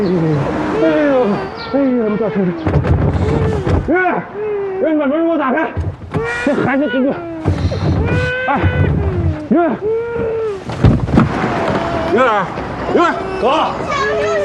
我倒车了。你把门给我打开，这孩子这个，哎，云儿，走。